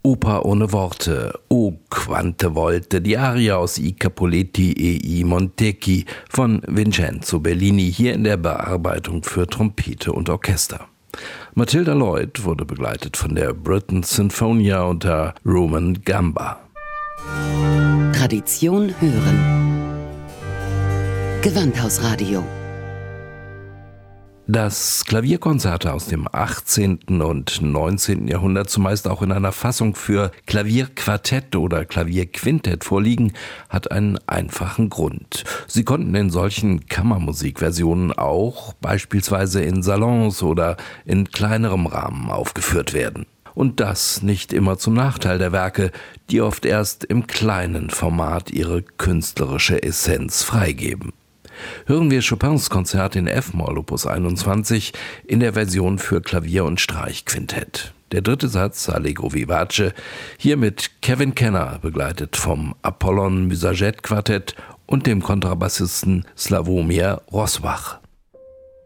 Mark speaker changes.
Speaker 1: Oper ohne Worte, O quante volte, die Aria aus I Capuletti e I Montecchi von Vincenzo Bellini, hier in der Bearbeitung für Trompete und Orchester. Matilda Lloyd wurde begleitet von der Britten Sinfonia unter Roman Gamba.
Speaker 2: Tradition hören. Gewandhausradio.
Speaker 1: Dass Klavierkonzerte aus dem 18. und 19. Jahrhundert zumeist auch in einer Fassung für Klavierquartett oder Klavierquintett vorliegen, hat einen einfachen Grund. Sie konnten in solchen Kammermusikversionen auch beispielsweise in Salons oder in kleinerem Rahmen aufgeführt werden. Und das nicht immer zum Nachteil der Werke, die oft erst im kleinen Format ihre künstlerische Essenz freigeben. Hören wir Chopins Konzert in F-Moll Opus 21 in der Version für Klavier und Streichquintett. Der dritte Satz, Allegro vivace, hier mit Kevin Kenner, begleitet vom Apollon Musagette Quartett und dem Kontrabassisten Slawomir Rozwach.